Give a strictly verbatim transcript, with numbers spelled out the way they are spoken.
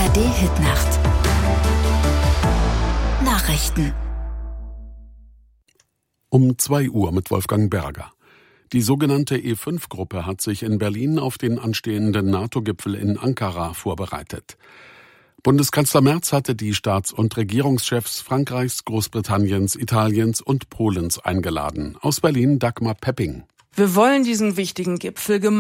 A R D-Hitnacht. Nachrichten. Um zwei Uhr mit Wolfgang Berger. Die sogenannte E fünf Gruppe hat sich in Berlin auf den anstehenden NATO-Gipfel in Ankara vorbereitet. Bundeskanzler Merz hatte die Staats- und Regierungschefs Frankreichs, Großbritanniens, Italiens und Polens eingeladen. Aus Berlin Dagmar Pepping. Wir wollen diesen wichtigen Gipfel gemeinsam